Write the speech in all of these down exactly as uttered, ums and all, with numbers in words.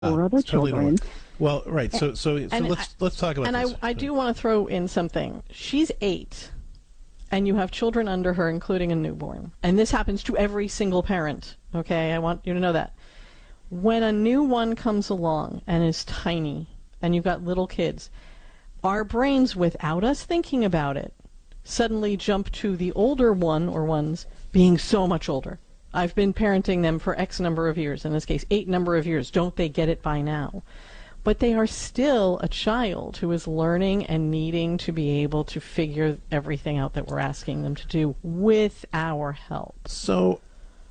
or other totally children. Well, right. So, so, so let's I, let's talk about and this. And I, I do want to throw in something. She's eight, and you have children under her, including a newborn. And this happens to every single parent. Okay, I want you to know that. When a new one comes along and is tiny, and you've got little kids, our brains, without us thinking about it, suddenly jump to the older one or ones being so much older. I've been parenting them for X number of years, in this case, eight number of years. Don't they get it by now? But they are still a child who is learning and needing to be able to figure everything out that we're asking them to do with our help. So,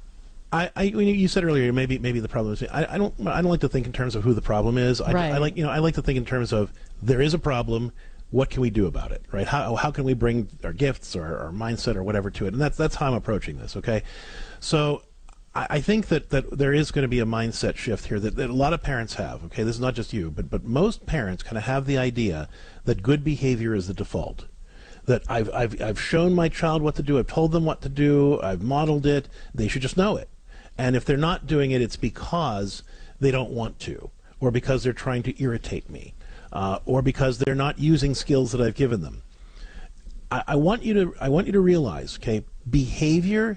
I, I when you said earlier, maybe maybe the problem is I, I don't I don't like to think in terms of who the problem is. I, right. I like you know I like to think in terms of there is a problem. What can we do about it? Right? How how can we bring our gifts or our mindset or whatever to it? And that's that's how I'm approaching this. Okay, so. I think that, that there is going to be a mindset shift here that, that a lot of parents have. Okay, this is not just you, but but most parents kind of have the idea that good behavior is the default. That I've I've I've shown my child what to do, I've told them what to do, I've modeled it. They should just know it. And if they're not doing it, it's because they don't want to, or because they're trying to irritate me, uh, or because they're not using skills that I've given them. I, I want you to I want you to realize, okay, behavior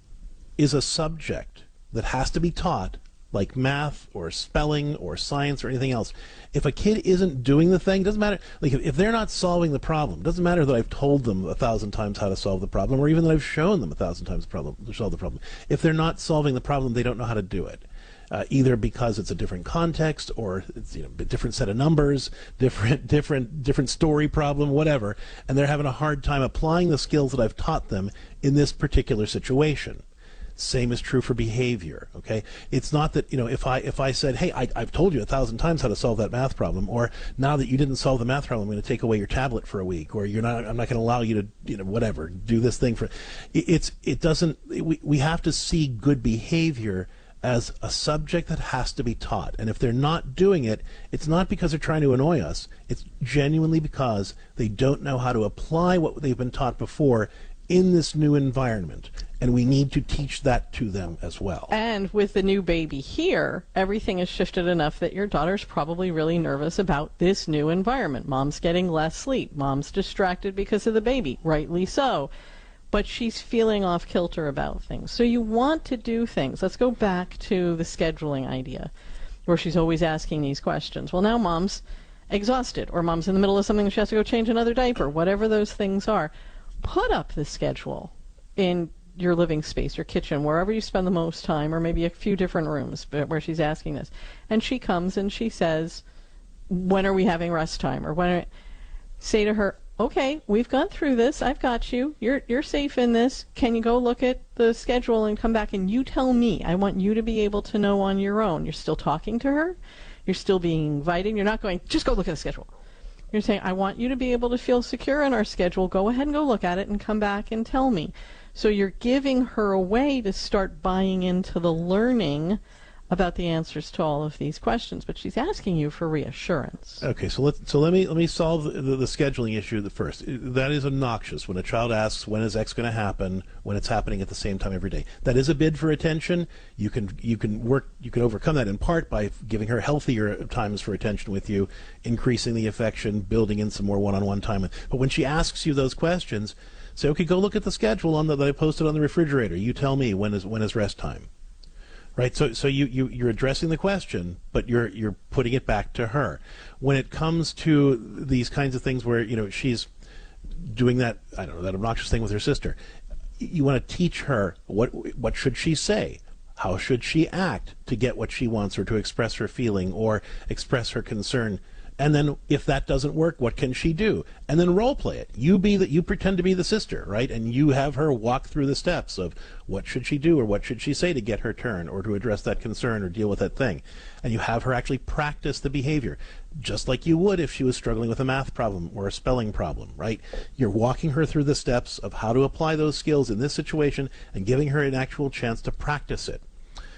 is a subject that has to be taught, like math or spelling or science or anything else. If a kid isn't doing the thing, doesn't matter. Like if, if they're not solving the problem, doesn't matter that I've told them a thousand times how to solve the problem, or even that I've shown them a thousand times the problem to solve the problem. If they're not solving the problem, they don't know how to do it. Uh, either because it's a different context, or it's you know a different set of numbers, different different different story problem, whatever, and they're having a hard time applying the skills that I've taught them in this particular situation. Same is true for behavior. Okay, it's not that you know if I if I said, hey, I, I've told you a thousand times how to solve that math problem, or now that you didn't solve the math problem, I'm going to take away your tablet for a week, or you're not, I'm not going to allow you to you know whatever do this thing for. It, it's it doesn't. We we have to see good behavior as a subject that has to be taught, and if they're not doing it, it's not because they're trying to annoy us. It's genuinely because they don't know how to apply what they've been taught before in this new environment, and we need to teach that to them as well. And with the new baby here, everything has shifted enough that your daughter's probably really nervous about this new environment. Mom's getting less sleep. Mom's distracted because of the baby, rightly so. But she's feeling off kilter about things. So you want to do things. Let's go back to the scheduling idea, where she's always asking these questions. Well, now Mom's exhausted, or Mom's in the middle of something and she has to go change another diaper, whatever those things are. Put up the schedule in your living space, your kitchen, wherever you spend the most time, or maybe a few different rooms where she's asking this. And she comes and she says, when are we having rest time? Or when are... Say to her, okay, we've gone through this. I've got you. You're you're safe in this. Can you go look at the schedule and come back and you tell me? I want you to be able to know on your own. You're still talking to her. You're still being invited. You're not going, just go look at the schedule. You're saying, I want you to be able to feel secure in our schedule. Go ahead and go look at it and come back and tell me. So you're giving her a way to start buying into the learning about the answers to all of these questions, but she's asking you for reassurance. Okay, so let so let me let me solve the, the, the scheduling issue the first. That is obnoxious when a child asks when is X going to happen when it's happening at the same time every day. That is a bid for attention. You can you can work you can overcome that in part by giving her healthier times for attention with you, increasing the affection, building in some more one-on-one time. But when she asks you those questions, say, okay, go look at the schedule on the, that I posted on the refrigerator. You tell me when is when is rest time. Right, so so you, you you're addressing the question, but you're you're putting it back to her. When it comes to these kinds of things where you know she's doing that, I don't know, that obnoxious thing with her sister, you want to teach her what what should she say, how should she act to get what she wants, or to express her feeling or express her concern. And then if that doesn't work, what can she do? And then role play it. You be that you pretend to be the sister, right? And you have her walk through the steps of what should she do or what should she say to get her turn or to address that concern or deal with that thing. And you have her actually practice the behavior, just like you would if she was struggling with a math problem or a spelling problem, right? You're walking her through the steps of how to apply those skills in this situation and giving her an actual chance to practice it.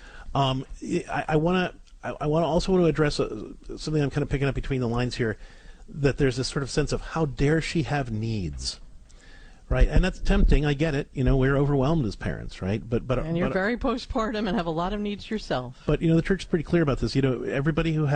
Um, I, I want to I, I want to also want to address uh, something I'm kind of picking up between the lines here, that there's this sort of sense of how dare she have needs, right? And that's tempting. I get it. You know, we're overwhelmed as parents, right? But but And you're but, very postpartum and have a lot of needs yourself. but you know, the church is pretty clear about this. You know, everybody who